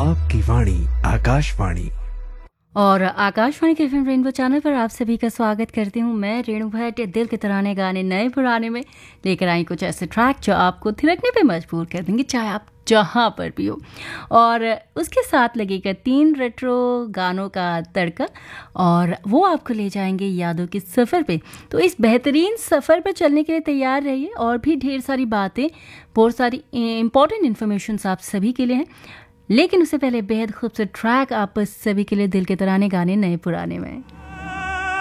आपकी वाणी आकाशवाणी। और आकाशवाणी के एफएम रेनबो चैनल पर आप सभी का स्वागत करती हूँ। मैं रेणु भट्ट दिल के तराने गाने नए पुराने में लेकर आई कुछ ऐसे ट्रैक जो आपको थिरकने पे मजबूर कर देंगे, चाहे आप जहाँ पर भी हो। और उसके साथ लगेगा 3 रेट्रो गानों का तड़का और वो आपको ले जाएंगे यादों के सफ़र पे। तो इस बेहतरीन सफ़र पर चलने के लिए तैयार रहिए। और भी ढेर सारी बातें, बहुत सारी इंपॉर्टेंट इन्फॉर्मेशन आप सभी के लिए हैं, लेकिन उससे पहले बेहद खूबसूरत ट्रैक आप सभी के लिए दिल के तराने गाने नए पुराने में।